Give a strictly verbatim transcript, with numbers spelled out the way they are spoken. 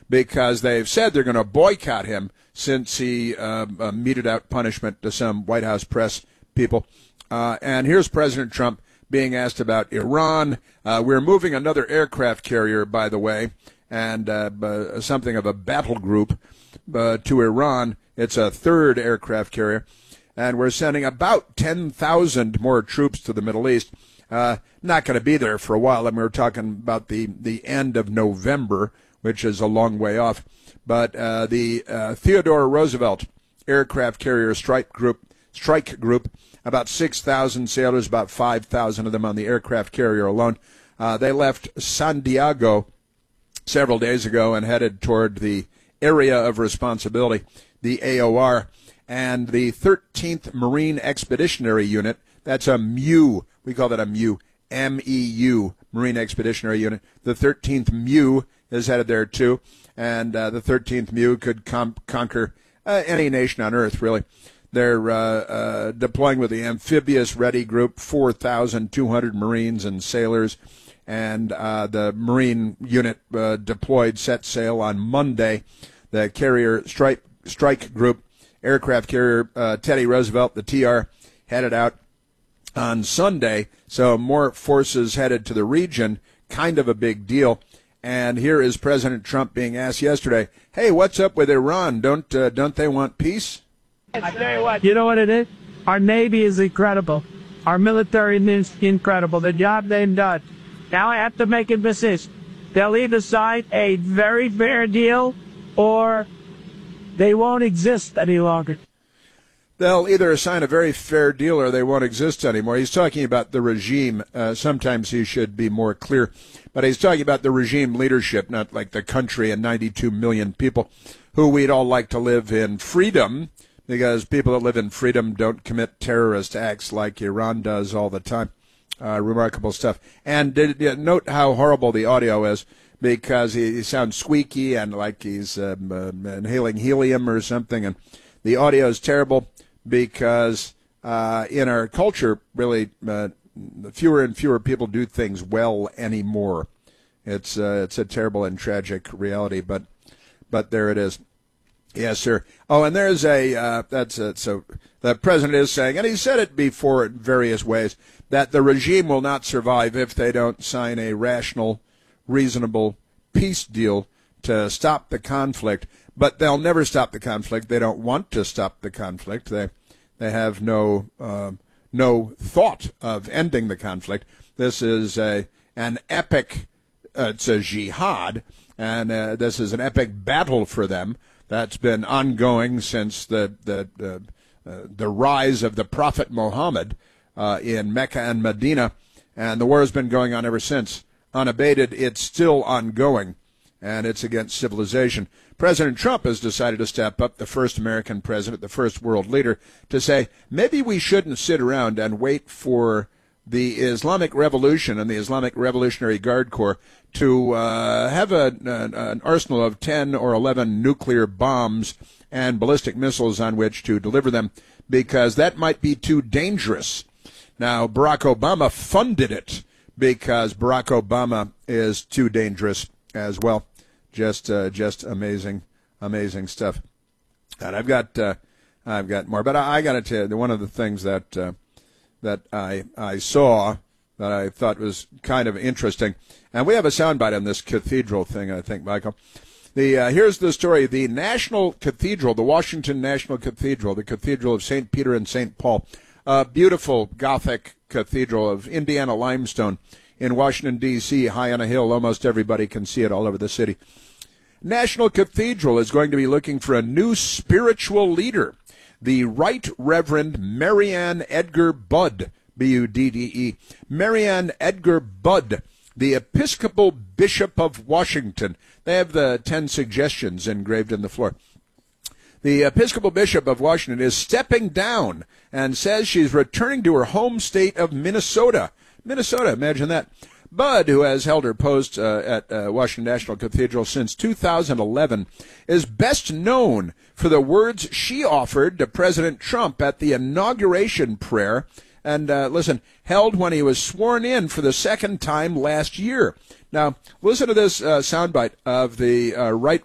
because they've said they're going to boycott him since he uh, uh, meted out punishment to some White House press people. Uh, and here's President Trump being asked about Iran. Uh, we're moving another aircraft carrier, by the way, and uh, uh, something of a battle group uh, to Iran. It's a third aircraft carrier. And we're sending about ten thousand more troops to the Middle East. Uh, not going to be there for a while. I mean, we're talking about the, the end of November, which is a long way off. But uh, the uh, Theodore Roosevelt aircraft carrier strike group, strike group, about six thousand sailors, about five thousand of them on the aircraft carrier alone. Uh, they left San Diego several days ago and headed toward the area of responsibility, the A O R, and the thirteenth Marine Expeditionary Unit. That's a M U. We call that a M U, M E U, Marine Expeditionary Unit. The thirteenth M U is headed there, too. And uh, the thirteenth M U could com- conquer uh, any nation on Earth, really. They're uh, uh, deploying with the Amphibious Ready Group, four thousand two hundred Marines and sailors. And uh, the Marine unit uh, deployed, set sail on Monday. The carrier strike, strike group, aircraft carrier uh, Teddy Roosevelt, the T R, headed out on Sunday, so more forces headed to the region, kind of a big deal. And here is President Trump being asked yesterday, hey, what's up with Iran? Don't uh, don't they want peace? I tell you what, you know what it is? Our Navy is incredible. Our military is incredible. The job they've done. Now I have to make a decision. They'll either sign a very fair deal or they won't exist any longer. They'll either sign a very fair deal or they won't exist anymore. He's talking about the regime. Uh, sometimes he should be more clear. But he's talking about the regime leadership, not like the country and ninety-two million people who we'd all like to live in freedom, because people that live in freedom don't commit terrorist acts like Iran does all the time. Uh, remarkable stuff. And did, did, note how horrible the audio is, because he, he sounds squeaky and like he's um, uh, inhaling helium or something. And the audio is terrible. Because uh, in our culture, really, uh, fewer and fewer people do things well anymore. It's uh, it's a terrible and tragic reality, but but there it is. Yes, sir. Oh, and there's a uh, that's a, so the president is saying, and he said it before in various ways, that the regime will not survive if they don't sign a rational, reasonable peace deal to stop the conflict. But they'll never stop the conflict. They don't want to stop the conflict. They they have no uh, no thought of ending the conflict. This is a an epic. Uh, it's a jihad, and uh, this is an epic battle for them that's been ongoing since the the the, uh, the rise of the Prophet Muhammad uh, in Mecca and Medina, and the war has been going on ever since, unabated. It's still ongoing, and it's against civilization. President Trump has decided to step up, the first American president, the first world leader, to say maybe we shouldn't sit around and wait for the Islamic Revolution and the Islamic Revolutionary Guard Corps to uh, have a, an, an arsenal of ten or eleven nuclear bombs and ballistic missiles on which to deliver them, because that might be too dangerous. Now, Barack Obama funded it because Barack Obama is too dangerous as well. Just, uh, just amazing, amazing stuff. And I've got, uh, I've got more. But I, I got to tell you, one of the things that uh, that I I saw that I thought was kind of interesting, and we have a soundbite on this cathedral thing, I think, Michael. The uh, here's the story: the National Cathedral, the Washington National Cathedral, the Cathedral of Saint Peter and Saint Paul, a beautiful Gothic cathedral of Indiana limestone in Washington, D C, high on a hill. Almost everybody can see it all over the city. National Cathedral is going to be looking for a new spiritual leader, the Right Reverend Marianne Edgar Budd, B U D D E. Marianne Edgar Budd, the Episcopal Bishop of Washington. They have the ten suggestions engraved in the floor. The Episcopal Bishop of Washington is stepping down and says she's returning to her home state of Minnesota. Minnesota, imagine that. Budd, who has held her post uh, at uh, Washington National Cathedral since two thousand eleven, is best known for the words she offered to President Trump at the inauguration prayer, and uh, listen, held when he was sworn in for the second time last year. Now, listen to this uh, soundbite of the uh, Right